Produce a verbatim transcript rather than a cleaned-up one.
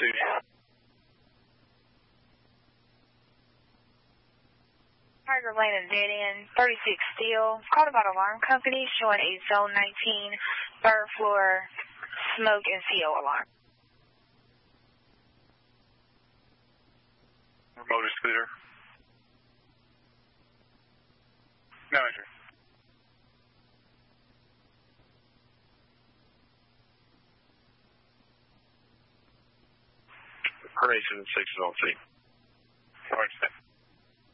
two. Tiger Lane and dead end, thirty-six Steel. Called about alarm company showing a zone nineteen third floor smoke and C O alarm. Motor scooter. Manager. Coordination six zone three.